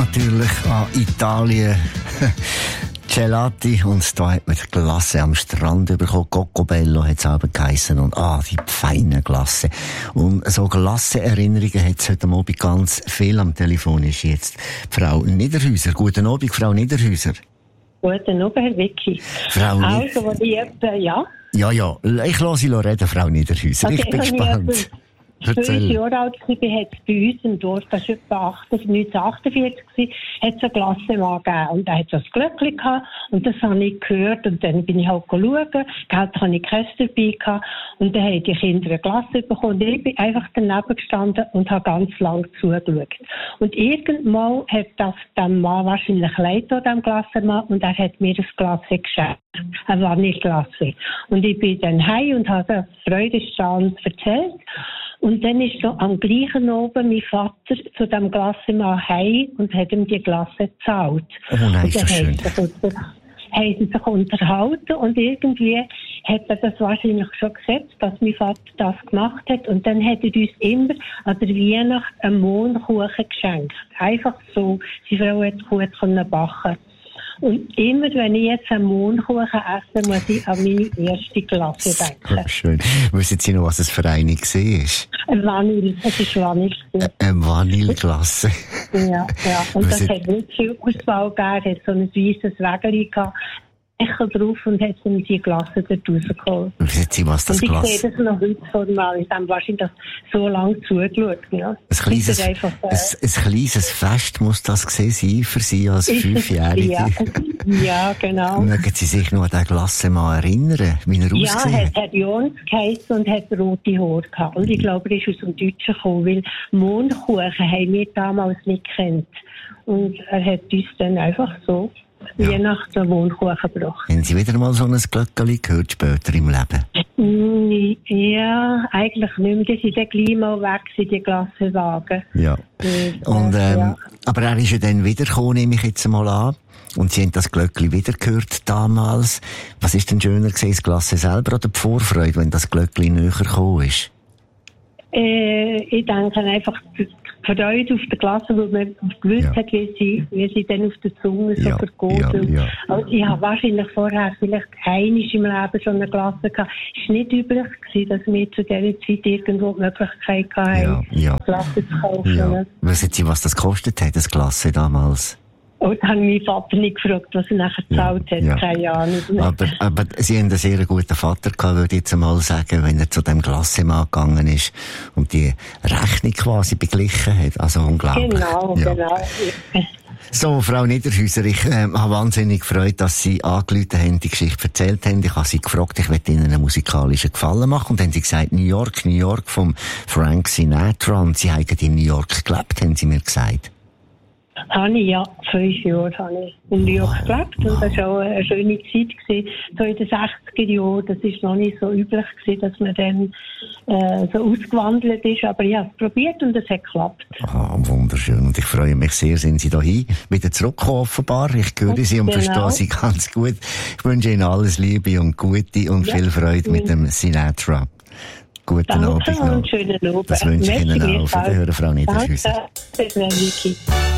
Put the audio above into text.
natürlich an Italien. Gelati, und da hat man die Glasse am Strand bekommen. Coccobello hat es aber geheissen. Und die feine Glasse. Und so Glasse-Erinnerungen hat es heute Abend ganz viel. Am Telefon ist jetzt Frau Niederhäuser. Guten Abend, Frau Niederhäuser. Guten Abend, Herr Vicky. Frau also, was ich ja? Ja, ich lasse Sie reden, Frau Niederhäuser. Okay, ich bin gespannt. 5 Jahre alt war, hat es bei uns im Dorf, das war etwa 1948, hat es eine Klassenmann gegeben. Und er hat so ein Glöckchen gehabt, und das habe ich gehört, und dann bin ich halt schauen, Geld hatte ich keins dabei gehabt, und dann haben die Kinder eine Klasse bekommen, und ich bin einfach daneben gestanden und habe ganz lang zugeschaut. Und irgendwann hat das dem Mann wahrscheinlich leid an dem Klassenmann, und er hat mir das Klasse geschenkt. Eine Vanilleglasse. Und ich bin dann heim und habe das Freudestand erzählt. Und dann ist so am gleichen oben mein Vater zu dem Glassenmann heim und hat ihm die Glasse gezahlt. Oh nein, ist das schön. Haben sie sich unterhalten, und irgendwie hat er das wahrscheinlich schon gesetzt, dass mein Vater das gemacht hat. Und dann hat er uns immer an der Weihnacht einen Mohnkuchen geschenkt. Einfach so. Seine Frau hat gut backen. Und immer, wenn ich jetzt einen Mohnkuchen esse, muss ich an meine erste Glasse denken. Schön. Wissen Sie noch, was es für eine war? Eine Vanille. Es ist Vanille. Eine Vanilleglasse. Ja. Und das hat nicht viel Auswahl gegeben. Es hat so ein weisses Wägeli gehabt. Echo drauf, und hat dann die Glasse dort rausgeholt. Wissen Sie, was das Glas... Und ich sehe das noch heute vor mir. Ich habe wahrscheinlich das so lange zugeschaut. Ja. Ein kleines Fest muss das gewesen sein für Sie als 5-Jährige. Ja, genau. Mögen Sie sich noch an den Glassenmann erinnern, wie er ausgesehen hat? Ja, er hat Jonas geheissen und hat rote Haare gehabt. Und ich glaube, er ist aus dem Deutschen gekommen, weil Mohnkuchen haben wir damals nicht gekannt. Und er hat uns dann einfach so Weihnachten einen Mohnkuchen gebracht. Haben Sie wieder mal so ein Glöckchen gehört später im Leben? Ja, eigentlich nicht mehr. Die sind dann gleich mal weg, die Glassenwagen. Ja. Aber er ist ja dann wiedergekommen, nehme ich jetzt mal an. Und Sie haben das Glöckchen wieder gehört damals. Was ist denn schöner gewesen, das Glasse selber oder die Vorfreude, wenn das Glöckchen näher gekommen ist? Ich denke einfach die Freude auf der Klasse, weil man gewusst hat, wie sie dann auf der Zunge so vergeht. Ja. Also ich habe wahrscheinlich vorher vielleicht einmal im Leben schon eine Klasse gehabt. Es war nicht üblich gewesen, dass wir zu dieser Zeit irgendwo die Möglichkeit hatten, Klasse zu kaufen. Ja. Wissen Sie, was das gekostet hat, das Klasse damals? Und dann habe ich meinen Vater nicht gefragt, was er nachher gezahlt hat. Ja. Keine Ahnung. Aber Sie haben einen sehr guten Vater gehabt, würde ich jetzt mal sagen, wenn er zu dem Glassemann gegangen ist und die Rechnung quasi beglichen hat. Also unglaublich. Genau. So, Frau Niederhäuser, ich habe wahnsinnig gefreut, dass Sie angerufen haben, die Geschichte erzählt haben. Ich habe Sie gefragt, ich möchte Ihnen einen musikalischen Gefallen machen. Und dann haben Sie gesagt, New York vom Frank Sinatra. Und Sie haben in New York gelebt, haben Sie mir gesagt. Habe ich, 5 Jahre habe ich in New York gelebt. Und das war auch eine schöne Zeit gewesen. So in den 60er Jahren, das ist noch nicht so üblich gewesen, dass man dann so ausgewandelt ist. Aber ich habe es probiert und es hat geklappt. Wunderschön. Und ich freue mich sehr, sind Sie dahin wieder zurückgekommen, offenbar. Ich höre Sie und verstehe Sie ganz gut. Ich wünsche Ihnen alles Liebe und Gute und viel Freude mit dem Sinatra. Guten Abend noch. Und schönen Abend. Das wünsche ich Ihnen auch. Auf Wiederhören, Frau Niederhäuser. Danke, Vicky.